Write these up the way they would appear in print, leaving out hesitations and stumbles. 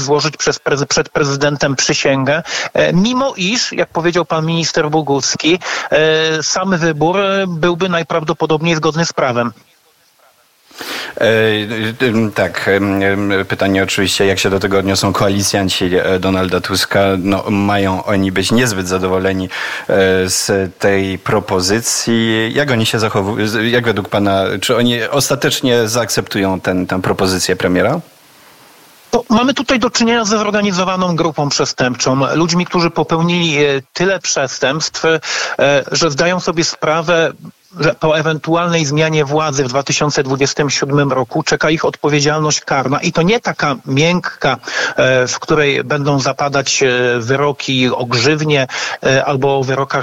złożyć przed prezydentem przysięgę, mimo iż, jak powiedział pan minister Bogucki, sam wybór byłby najprawdopodobniej zgodny z prawem. Tak, pytanie oczywiście, jak się do tego odniosą koalicjanci Donalda Tuska. No, mają oni być niezbyt zadowoleni z tej propozycji. Jak oni się zachowują? Jak według pana, czy oni ostatecznie zaakceptują tę propozycję premiera? Mamy tutaj do czynienia ze zorganizowaną grupą przestępczą, ludźmi, którzy popełnili tyle przestępstw, że zdają sobie sprawę, że po ewentualnej zmianie władzy w 2027 roku czeka ich odpowiedzialność karna i to nie taka miękka, w której będą zapadać wyroki o grzywnie albo o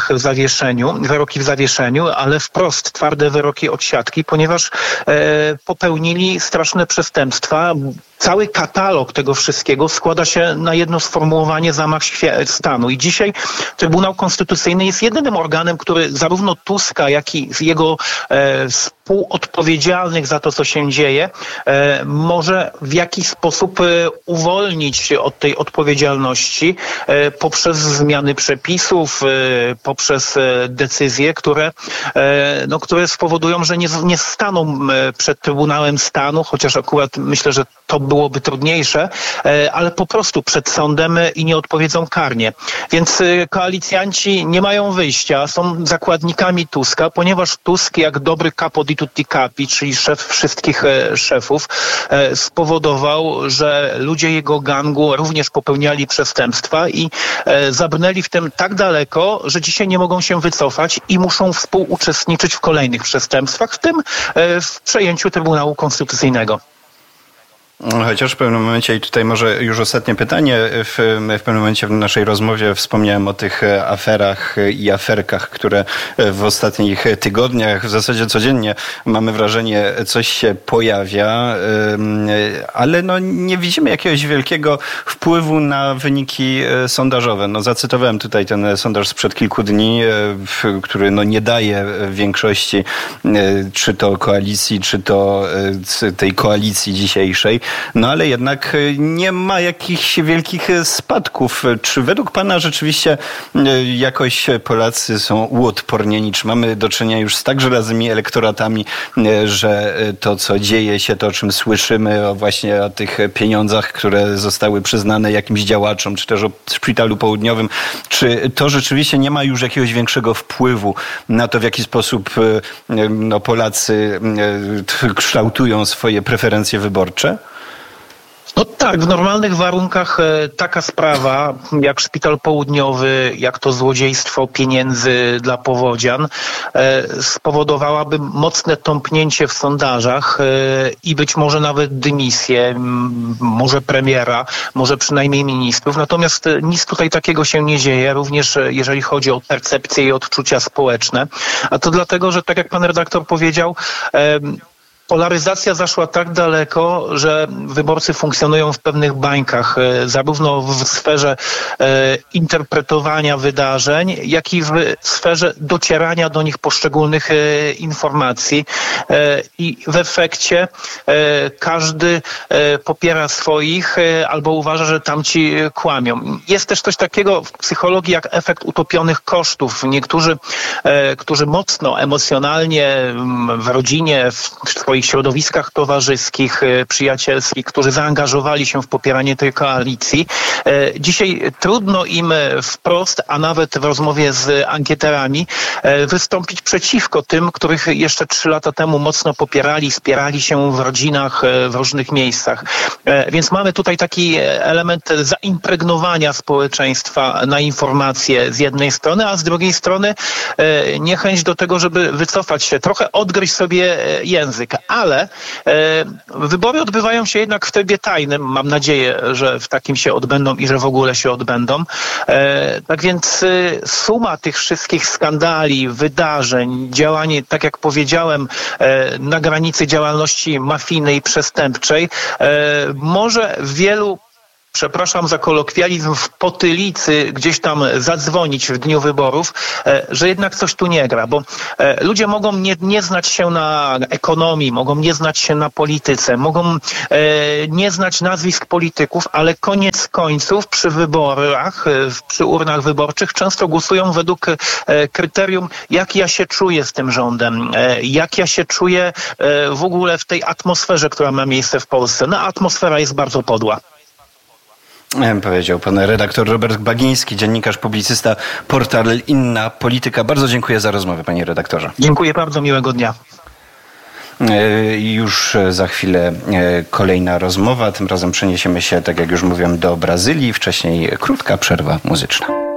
wyroki w zawieszeniu, ale wprost twarde wyroki od siatki, ponieważ popełnili straszne przestępstwa. Cały katalog tego wszystkiego składa się na jedno sformułowanie zamach stanu. I dzisiaj Trybunał Konstytucyjny jest jedynym organem, który zarówno Tuska, jak i jego współodpowiedzialnych za to, co się dzieje, może w jakiś sposób uwolnić od tej odpowiedzialności poprzez zmiany przepisów, poprzez decyzje, które spowodują, że nie staną przed Trybunałem Stanu, chociaż akurat myślę, że to byłoby trudniejsze, ale po prostu przed sądem i nie odpowiedzą karnie. Więc koalicjanci nie mają wyjścia, są zakładnikami Tuska, ponieważ Tusk, jak dobry capo di tutti capi, czyli szef wszystkich szefów, spowodował, że ludzie jego gangu również popełniali przestępstwa i zabrnęli w tym tak daleko, że dzisiaj nie mogą się wycofać i muszą współuczestniczyć w kolejnych przestępstwach, w tym w przejęciu Trybunału Konstytucyjnego. Chociaż w pewnym momencie, i tutaj może już ostatnie pytanie, w pewnym momencie w naszej rozmowie wspomniałem o tych aferach i aferkach, które w ostatnich tygodniach, w zasadzie codziennie, mamy wrażenie, coś się pojawia, ale no nie widzimy jakiegoś wielkiego wpływu na wyniki sondażowe. No zacytowałem tutaj ten sondaż sprzed kilku dni, który no nie daje większości, czy to koalicji, czy to tej koalicji dzisiejszej. No ale jednak nie ma jakichś wielkich spadków. Czy według pana rzeczywiście jakoś Polacy są uodpornieni? Czy mamy do czynienia już z tak żelaznymi elektoratami, że to, co dzieje się, to o czym słyszymy, właśnie o tych pieniądzach, które zostały przyznane jakimś działaczom, czy też o Szpitalu Południowym, czy to rzeczywiście nie ma już jakiegoś większego wpływu na to, w jaki sposób Polacy kształtują swoje preferencje wyborcze? No tak, w normalnych warunkach taka sprawa jak Szpital Południowy, jak to złodziejstwo pieniędzy dla powodzian spowodowałaby mocne tąpnięcie w sondażach i być może nawet dymisję, może premiera, może przynajmniej ministrów. Natomiast nic tutaj takiego się nie dzieje, również jeżeli chodzi o percepcję i odczucia społeczne. A to dlatego, że tak jak pan redaktor powiedział, polaryzacja zaszła tak daleko, że wyborcy funkcjonują w pewnych bańkach, zarówno w sferze interpretowania wydarzeń, jak i w sferze docierania do nich poszczególnych informacji. I w efekcie każdy popiera swoich albo uważa, że tamci kłamią. Jest też coś takiego w psychologii jak efekt utopionych kosztów. Niektórzy, którzy mocno emocjonalnie w rodzinie, w swoich środowiskach towarzyskich, przyjacielskich, którzy zaangażowali się w popieranie tej koalicji. Dzisiaj trudno im wprost, a nawet w rozmowie z ankieterami, wystąpić przeciwko tym, których jeszcze 3 lata temu mocno popierali, wspierali się w rodzinach, w różnych miejscach. Więc mamy tutaj taki element zaimpregnowania społeczeństwa na informacje z jednej strony, a z drugiej strony niechęć do tego, żeby wycofać się, trochę odgryźć sobie język. Ale wybory odbywają się jednak w trybie tajnym. Mam nadzieję, że w takim się odbędą i że w ogóle się odbędą. Tak więc suma tych wszystkich skandali, wydarzeń, działań, tak jak powiedziałem, na granicy działalności mafijnej, przestępczej, może w wielu przepraszam za kolokwializm, w potylicy gdzieś tam zadzwonić w dniu wyborów, że jednak coś tu nie gra, bo ludzie mogą nie znać się na ekonomii, mogą nie znać się na polityce, mogą nie znać nazwisk polityków, ale koniec końców przy wyborach, przy urnach wyborczych często głosują według kryterium, jak ja się czuję z tym rządem, jak ja się czuję w ogóle w tej atmosferze, która ma miejsce w Polsce. No, atmosfera jest bardzo podła. Powiedział pan redaktor Robert Bagiński, dziennikarz, publicysta, portal Inna Polityka. Bardzo dziękuję za rozmowę, panie redaktorze. Dziękuję bardzo, miłego dnia. Już za chwilę kolejna rozmowa. Tym razem przeniesiemy się, tak jak już mówiłem, do Brazylii. Wcześniej krótka przerwa muzyczna.